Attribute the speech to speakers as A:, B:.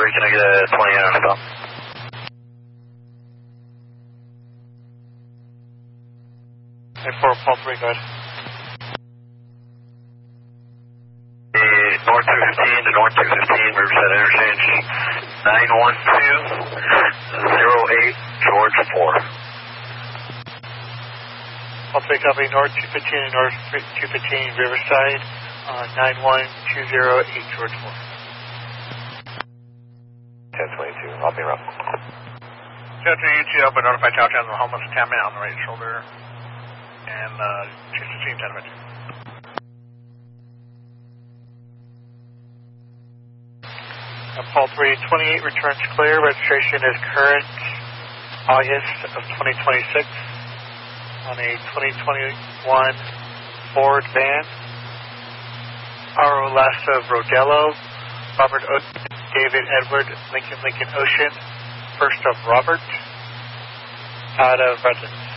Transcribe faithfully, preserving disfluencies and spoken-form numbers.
A: three, can I get a twenty on stop?
B: And four, Paul three, go ahead.
A: North two fifteen to North two fifteen, Riverside Interchange, nine one two zero eight, George four.
B: Paul three, copy, North two fifteen and North two fifteen, Riverside, uh, nine one two zero eight, George four.
A: ten twenty-two, I'll be around.
C: ten twenty-two, I'll be notified Chow Channel, homeless contaminant on the right shoulder, and uh, two fifteen, ten twenty-two.
B: Paul three twenty-eight returns clear. Registration is current August of twenty twenty-six on a twenty twenty-one Ford van. Aro Lassa Rodello, Robert o David Edward Lincoln Lincoln Ocean, first of Robert, out of Redlands.